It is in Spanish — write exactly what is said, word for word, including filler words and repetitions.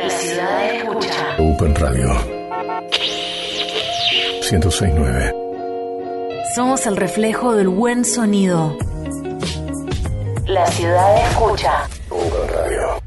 La ciudad escucha. Open Radio ciento seis punto nueve. Somos el reflejo del buen sonido. La ciudad escucha. Open Radio.